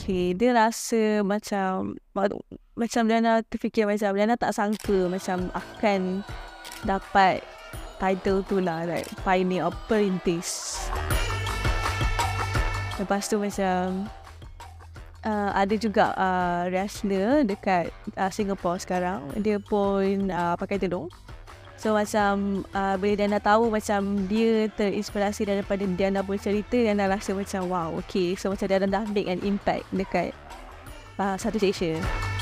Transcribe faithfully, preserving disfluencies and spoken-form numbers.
okay, dia rasa macam macam Liana terfikir macam Liana tak sangka macam akan dapat title tu lah, like pioneer or perintis. Lepas tu macam uh, ada juga uh, wrestler dekat uh, Singapore sekarang, dia pun uh, pakai tudung. So macam uh, bila Diana tahu macam dia terinspirasi daripada Diana punya cerita, Diana rasa macam wow, okay, so macam Diana dah make an impact dekat uh, Southeast Asia.